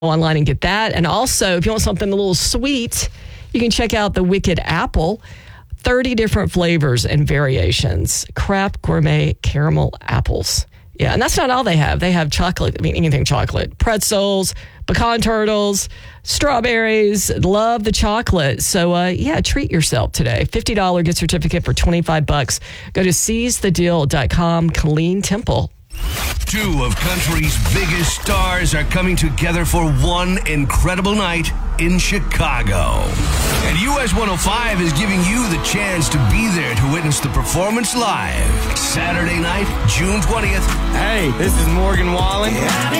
online and get that. And also, if you want something a little sweet, you can check out the Wicked Apple. 30 different flavors and variations. Kraft Gourmet Caramel Apples. Yeah, and that's not all they have. They have chocolate, anything chocolate. Pretzels, pecan turtles, strawberries. Love the chocolate. So, treat yourself today. $50 gift certificate for $25. Go to seizethedeal.com. Colleen Temple. Two of country's biggest stars are coming together for one incredible night in Chicago. And US 105 is giving you the chance to be there to witness the performance live. Saturday night, June 20th. Hey, this is Morgan Wallen.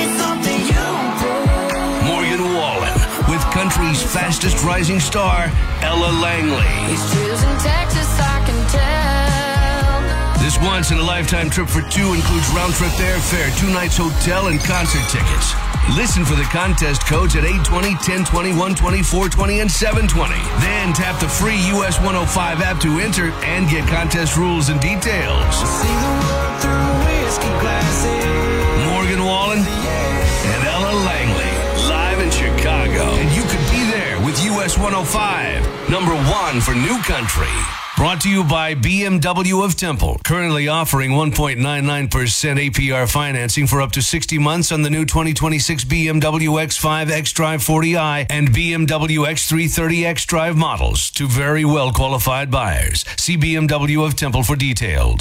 Morgan Wallen with country's fastest rising star, Ella Langley. He's choosing Texas, I can tell. This once-in-a-lifetime trip for two includes round-trip airfare, 2 nights hotel, and concert tickets. Listen for the contest codes at 820, 1020, 120, 420, and 720. Then tap the free US 105 app to enter and get contest rules and details. See the world through whiskey glasses. Morgan Wallen and Ella Langley, live in Chicago. And you could be there with US 105, number one for new country. Brought to you by BMW of Temple, currently offering 1.99% APR financing for up to 60 months on the new 2026 BMW X5 xDrive 40i and BMW X330 xDrive models to very well qualified buyers. See BMW of Temple for details.